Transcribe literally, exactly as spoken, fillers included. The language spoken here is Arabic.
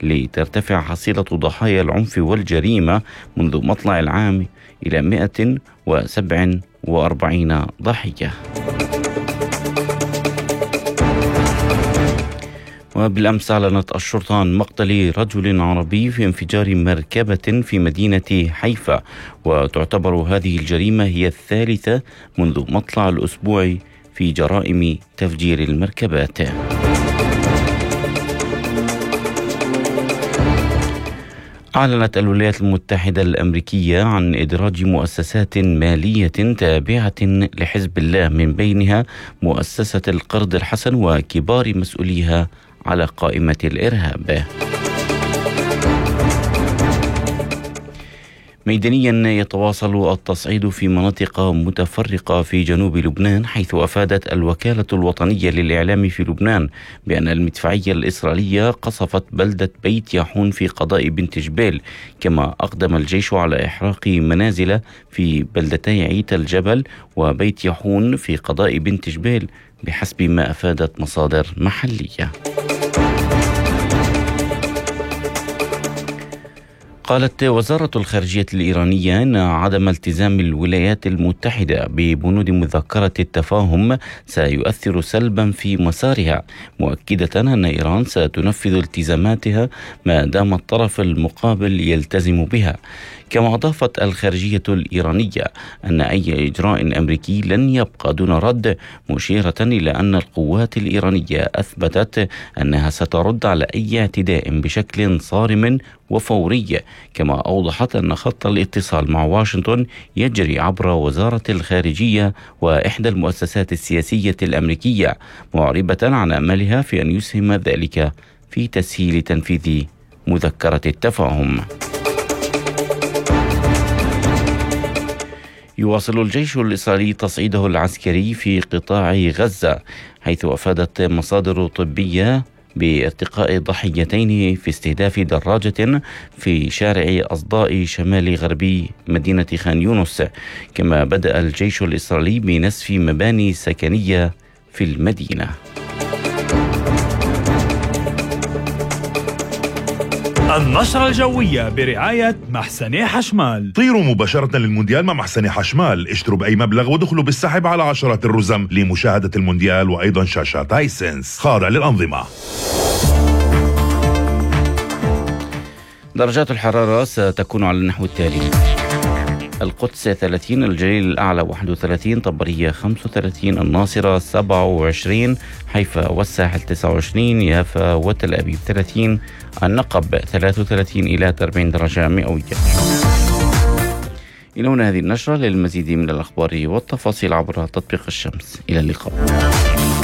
لترتفع حصيلة ضحايا العنف والجريمة منذ مطلع العام إلى مئة وسبعة وأربعين ضحية. وبالأمس أعلنت الشرطة عن مقتل رجل عربي في انفجار مركبة في مدينة حيفا، وتعتبر هذه الجريمة هي الثالثة منذ مطلع الأسبوع في جرائم تفجير المركبات. أعلنت الولايات المتحدة الأمريكية عن إدراج مؤسسات مالية تابعة لحزب الله، من بينها مؤسسة القرض الحسن وكبار مسؤوليها، على قائمة الإرهاب. ميدانيا يتواصل التصعيد في مناطق متفرقة في جنوب لبنان، حيث أفادت الوكالة الوطنية للإعلام في لبنان بأن المدفعية الإسرائيلية قصفت بلدة بيت ياحون في قضاء بنت جبيل، كما أقدم الجيش على إحراق منازل في بلدتي عيت الجبل وبيت ياحون في قضاء بنت جبيل بحسب ما أفادت مصادر محلية. قالت وزارة الخارجية الإيرانية أن عدم التزام الولايات المتحدة ببنود مذكرة التفاهم سيؤثر سلبا في مسارها، مؤكدة أن إيران ستنفذ التزاماتها ما دام الطرف المقابل يلتزم بها. كما أضافت الخارجية الإيرانية أن أي إجراء أمريكي لن يبقى دون رد، مشيرة إلى أن القوات الإيرانية أثبتت أنها سترد على أي اعتداء بشكل صارم وفوري. كما أوضحت أن خط الاتصال مع واشنطن يجري عبر وزارة الخارجية وإحدى المؤسسات السياسية الأمريكية، معربة عن أملها في أن يسهم ذلك في تسهيل تنفيذ مذكرة التفاهم. يواصل الجيش الإسرائيلي تصعيده العسكري في قطاع غزة، حيث أفادت مصادر طبية بارتقاء ضحيتين في استهداف دراجة في شارع أصداء شمال غربي مدينة خان يونس. كما بدأ الجيش الإسرائيلي بنسف مباني سكنية في المدينة. النشرة الجوية برعاية محسني حشمال. طيروا مباشرة للمونديال مع محسني حشمال، اشتروا بأي مبلغ ودخلوا بالسحب على عشرات الرزم لمشاهدة المونديال وأيضا شاشات هايسنس، خاضع للأنظمة. درجات الحرارة ستكون على النحو التالي: القدس ثلاثين، الجليل الأعلى واحد وثلاثين، طبرية خمسة وثلاثين، الناصرة سبعة وعشرين، حيفا والساحل تسعة وعشرين، يافا وتل أبيب ثلاثين، النقب ثلاثة وثلاثين إلى أربعين درجة مئوية. إلى هنا هذه النشرة. للمزيد من الأخبار والتفاصيل عبر تطبيق الشمس. إلى اللقاء.